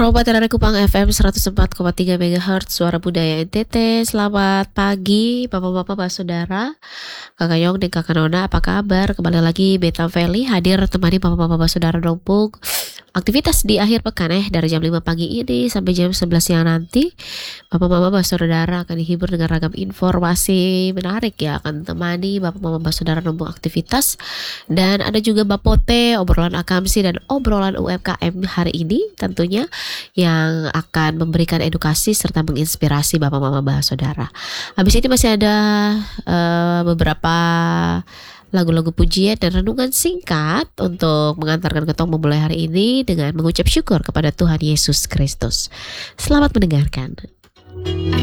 Robat dari Kupang FM 104,3 MHz Suara Budaya NTT. Selamat pagi Bapak-bapak, saudara, Kakak Yong dan Kakak Nona, apa kabar? Kembali lagi Beta Valley hadir temani Bapak-bapak, saudara Dompung aktivitas di akhir pekan dari jam 5 pagi ini sampai jam 11 siang nanti. Bapak-bapak, saudara akan dihibur dengan ragam informasi menarik ya, akan temani Bapak-bapak, saudara Dompung aktivitas. Dan ada juga Bapote, obrolan akamsi dan obrolan UMKM hari ini tentunya, yang akan memberikan edukasi serta menginspirasi Bapak Mama Saudara. Habis ini masih ada beberapa lagu-lagu pujian dan renungan singkat untuk mengantarkan ketong memulai hari ini dengan mengucap syukur kepada Tuhan Yesus Kristus. Selamat mendengarkan.